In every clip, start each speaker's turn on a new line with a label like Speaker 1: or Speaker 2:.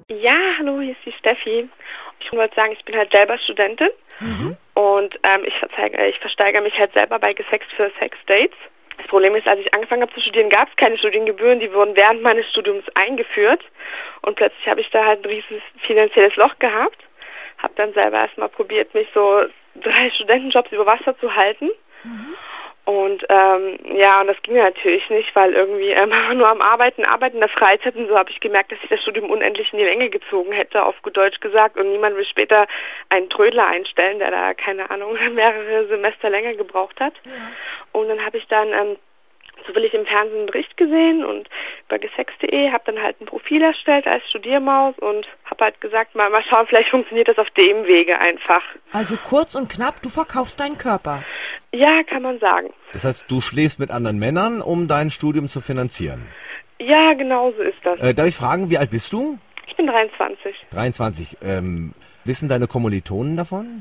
Speaker 1: Ja, hallo, hier ist die Steffi. Ich wollte sagen, ich bin halt selber Studentin und ich versteigere mich halt selber bei Gesext für Sexdates. Das Problem ist, als ich angefangen habe zu studieren, gab es keine Studiengebühren, die wurden während meines Studiums eingeführt und plötzlich habe ich da halt ein riesiges finanzielles Loch gehabt. Habe dann selber erstmal probiert, mich so 3 Studentenjobs über Wasser zu halten. Und und das ging natürlich nicht, weil irgendwie nur am Arbeiten in der Freizeit und so habe ich gemerkt, dass ich das Studium unendlich in die Länge gezogen hätte, auf gut Deutsch gesagt, und niemand will später einen Trödler einstellen, der da, keine Ahnung, mehrere Semester länger gebraucht hat. Ja. Und dann habe ich dann zufällig im Fernsehen einen Bericht gesehen und bei gesext.de habe dann halt ein Profil erstellt als Studiermaus und habe halt gesagt, mal schauen, vielleicht funktioniert das auf dem Wege einfach.
Speaker 2: Also kurz und knapp, du verkaufst deinen Körper.
Speaker 1: Ja, kann man sagen.
Speaker 3: Das heißt, du schläfst mit anderen Männern, um dein Studium zu finanzieren?
Speaker 1: Ja, genau so ist das.
Speaker 3: Darf ich fragen, wie alt bist du?
Speaker 1: Ich bin 23.
Speaker 3: 23. Wissen deine Kommilitonen davon?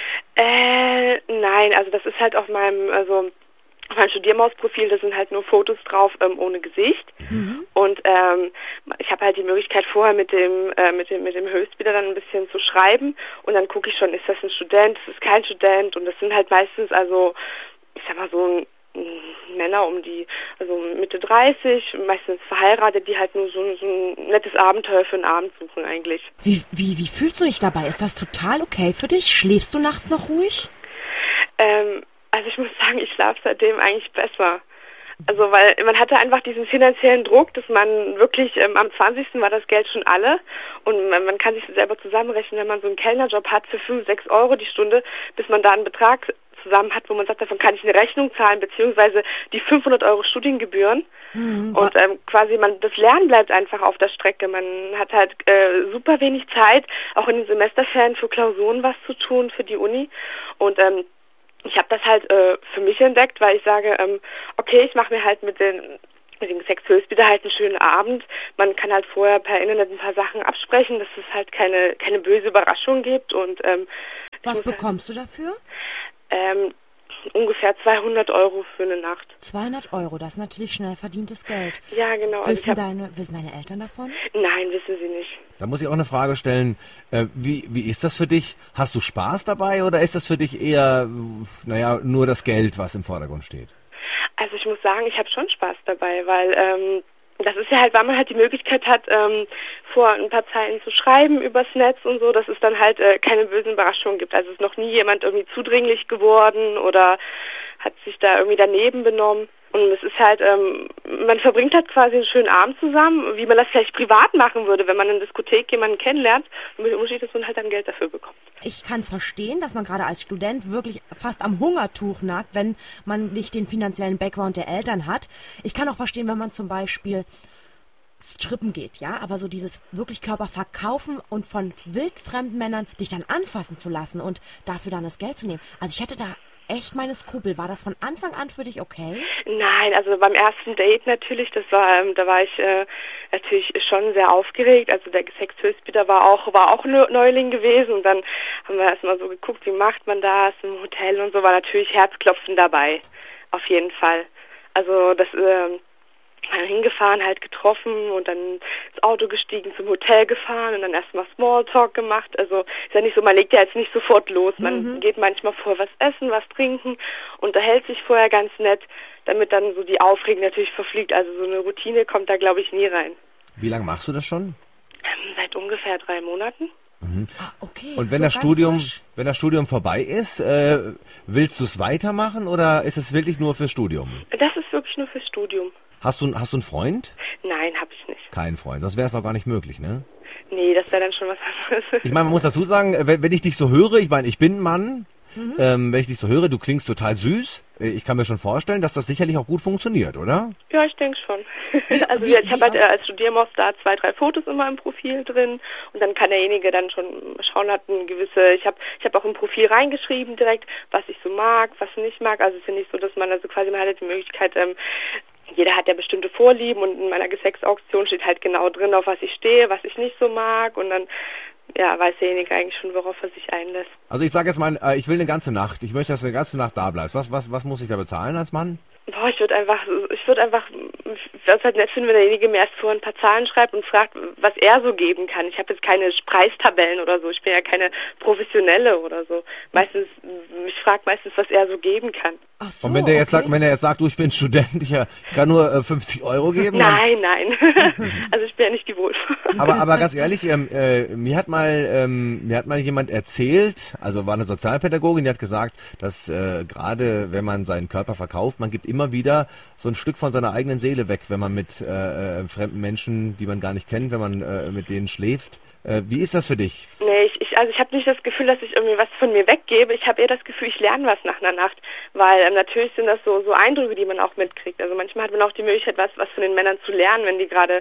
Speaker 1: Nein, also das ist halt auf meinem Studiermausprofil, da sind halt nur Fotos drauf ohne Gesicht. Und ich habe halt die Möglichkeit vorher mit dem Höchstbidder dann ein bisschen zu schreiben und dann gucke ich schon, ist das ein Student, ist das kein Student, und das sind halt meistens, also ich sag mal so Männer also Mitte 30, meistens verheiratet, die halt nur so ein nettes Abenteuer für einen Abend suchen eigentlich.
Speaker 2: Wie fühlst du dich dabei? Ist das total okay für dich? Schläfst du nachts noch ruhig?
Speaker 1: Also ich muss sagen, ich schlafe seitdem eigentlich besser. Also weil man hatte einfach diesen finanziellen Druck, dass man wirklich, am 20. war das Geld schon alle und man kann sich das selber zusammenrechnen, wenn man so einen Kellnerjob hat für 5, 6 Euro die Stunde, bis man da einen Betrag zusammen hat, wo man sagt, davon kann ich eine Rechnung zahlen, beziehungsweise die 500 Euro Studiengebühren. Und quasi das Lernen bleibt einfach auf der Strecke. Man hat halt super wenig Zeit, auch in den Semesterferien für Klausuren was zu tun für die Uni. Und ich habe das halt für mich entdeckt, weil ich sage, okay, ich mache mir halt mit den Gesext-Höchstbidder halt einen schönen Abend. Man kann halt vorher per Internet ein paar Sachen absprechen, dass es halt keine böse Überraschung gibt. Und
Speaker 2: was bekommst du dafür?
Speaker 1: Ungefähr 200 Euro für eine Nacht.
Speaker 2: 200 Euro, das ist natürlich schnell verdientes Geld.
Speaker 1: Ja, genau.
Speaker 2: Wissen deine Eltern davon?
Speaker 1: Nein, wissen sie nicht.
Speaker 3: Da muss ich auch eine Frage stellen. Wie ist das für dich? Hast du Spaß dabei oder ist das für dich eher, nur das Geld, was im Vordergrund steht?
Speaker 1: Also ich muss sagen, ich habe schon Spaß dabei, weil das ist ja halt, weil man halt die Möglichkeit hat, vor ein paar Zeilen zu schreiben übers Netz und so, dass es dann halt keine bösen Überraschungen gibt. Also es ist noch nie jemand irgendwie zudringlich geworden oder hat sich da irgendwie daneben benommen. Und es ist halt, man verbringt halt quasi einen schönen Abend zusammen, wie man das vielleicht privat machen würde, wenn man in der Diskothek jemanden kennenlernt. Und mit dem Unterschied, dass man halt dann Geld dafür bekommt.
Speaker 2: Ich kann es verstehen, dass man gerade als Student wirklich fast am Hungertuch nagt, wenn man nicht den finanziellen Background der Eltern hat. Ich kann auch verstehen, wenn man zum Beispiel strippen geht, ja, aber so dieses wirklich Körper verkaufen und von wildfremden Männern dich dann anfassen zu lassen und dafür dann das Geld zu nehmen. Also ich hätte da echt meine Skrupel. War das von Anfang an für dich okay?
Speaker 1: Nein, also beim ersten Date natürlich, da war ich natürlich schon sehr aufgeregt. Also der Gesext-Höchstbidder war auch Neuling gewesen und dann haben wir erstmal so geguckt, wie macht man das im Hotel und so, war natürlich Herzklopfen dabei. Auf jeden Fall. Also das hingefahren, halt getroffen und dann ins Auto gestiegen, zum Hotel gefahren und dann erstmal Smalltalk gemacht. Also ist ja nicht so, man legt ja jetzt nicht sofort los. Man geht manchmal vor was essen, was trinken, unterhält sich vorher ganz nett, damit dann so die Aufregung natürlich verfliegt. Also so eine Routine kommt da, glaube ich, nie rein.
Speaker 3: Wie lange machst du das schon?
Speaker 1: Seit ungefähr 3 Monaten.
Speaker 2: Okay.
Speaker 3: Und wenn das Studium vorbei ist, willst du es weitermachen oder ist es wirklich nur fürs Studium?
Speaker 1: Das ist wirklich nur fürs Studium.
Speaker 3: Hast du einen Freund?
Speaker 1: Nein, habe ich nicht.
Speaker 3: Kein Freund, das wäre es auch gar nicht möglich, ne?
Speaker 1: Nee, das wäre dann schon was anderes.
Speaker 3: Ich meine, man muss dazu sagen, wenn ich dich so höre, ich meine, ich bin ein Mann, wenn ich dich so höre, du klingst total süß. Ich kann mir schon vorstellen, dass das sicherlich auch gut funktioniert, oder?
Speaker 1: Ja, ich denke schon. Also ich habe halt als Studiermaus da 2, 3 Fotos immer im Profil drin und dann kann derjenige dann schon schauen, hat eine gewisse, ich habe auch im Profil reingeschrieben direkt, was ich so mag, was ich nicht mag. Also es ist ja nicht so, dass man hat die Möglichkeit, jeder hat ja bestimmte Vorlieben und in meiner Gesext-Auktion steht halt genau drin, auf was ich stehe, was ich nicht so mag und dann weiß derjenige eigentlich schon, worauf er sich einlässt.
Speaker 3: Also ich sage jetzt mal, ich will eine ganze Nacht. Ich möchte, dass du eine ganze Nacht da bleibst. Was muss ich da bezahlen als Mann?
Speaker 1: Boah, ich würde einfach, was halt nett finden, wenn derjenige mir erst vorher ein paar Zahlen schreibt und fragt, was er so geben kann. Ich habe jetzt keine Preistabellen oder so, ich bin ja keine Professionelle oder so. Ich frage meistens, was er so geben kann.
Speaker 3: Ach so, und wenn der jetzt sagt, du, ich bin Student, ich kann nur 50 Euro geben?
Speaker 1: Nein. Also ich bin ja nicht die Wohlfahrt.
Speaker 3: Aber ganz ehrlich, mir hat mal jemand erzählt, also war eine Sozialpädagogin, die hat gesagt, dass gerade wenn man seinen Körper verkauft, man gibt immer wieder so ein Stück von seiner eigenen Seele weg, wenn man mit fremden Menschen, die man gar nicht kennt, wenn man mit denen schläft. Wie ist das für dich?
Speaker 1: Nee, ich habe nicht das Gefühl, dass ich irgendwie was von mir weggebe. Ich habe eher das Gefühl, ich lerne was nach einer Nacht, weil natürlich sind das so Eindrücke, die man auch mitkriegt. Also manchmal hat man auch die Möglichkeit, was von den Männern zu lernen, wenn die gerade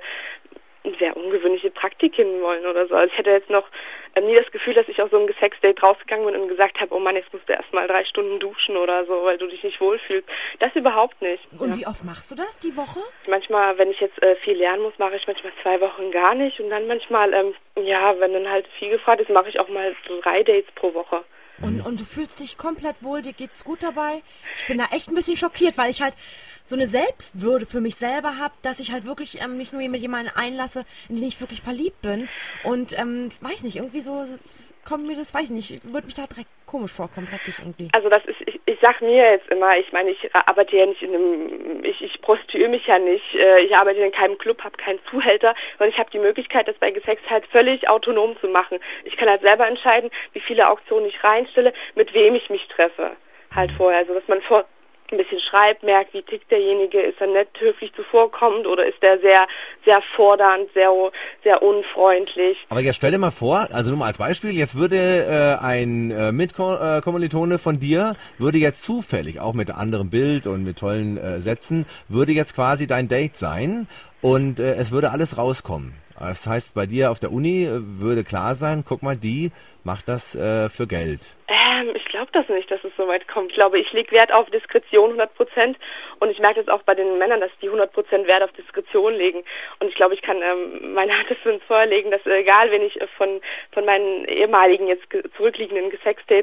Speaker 1: sehr ungewöhnliche Praktiken wollen oder so. Also ich hätte jetzt noch nie das Gefühl, dass ich aus so einem Sexdate rausgegangen bin und gesagt habe, oh Mann, jetzt musst du erstmal 3 Stunden duschen oder so, weil du dich nicht wohlfühlst. Das überhaupt nicht.
Speaker 2: Und wie oft machst du das die Woche?
Speaker 1: Manchmal, wenn ich jetzt viel lernen muss, mache ich manchmal 2 Wochen gar nicht und dann manchmal, wenn dann halt viel gefragt ist, mache ich auch mal so 3 Dates pro Woche.
Speaker 2: Und du fühlst dich komplett wohl, dir geht's gut dabei? Ich bin da echt ein bisschen schockiert, weil ich halt so eine Selbstwürde für mich selber habe, dass ich halt wirklich mich nur mit jemandem einlasse, in den ich wirklich verliebt bin. Und weiß nicht, irgendwie so kommt mir das, weiß nicht, würde mich da direkt komisch vorkommen, dreckig irgendwie.
Speaker 1: Also das ist, ich sag mir jetzt immer, ich meine, ich arbeite ja nicht ich prostituiere mich ja nicht, ich arbeite in keinem Club, habe keinen Zuhälter und ich habe die Möglichkeit, das bei Gesex halt völlig autonom zu machen. Ich kann halt selber entscheiden, wie viele Auktionen ich reinstelle, mit wem ich mich treffe, halt vorher. Also dass man ein bisschen schreibt, merkt, wie tickt derjenige, ist er nett, höflich zuvorkommend oder ist er sehr, sehr fordernd, sehr, sehr unfreundlich.
Speaker 3: Aber jetzt stell dir mal vor, also nur mal als Beispiel, jetzt würde ein Mitkommilitone von dir, würde jetzt zufällig, auch mit anderem Bild und mit tollen Sätzen, würde jetzt quasi dein Date sein und es würde alles rauskommen. Das heißt, bei dir auf der Uni würde klar sein, guck mal, die macht das für Geld.
Speaker 1: Ich glaube das nicht, dass es so weit kommt. Ich glaube, ich lege Wert auf Diskretion 100% und ich merke das auch bei den Männern, dass die 100% Wert auf Diskretion legen. Und ich glaube, ich kann meine Hand dafür ins Feuer legen, dass egal, wenn ich von meinen ehemaligen, jetzt zurückliegenden Sexdates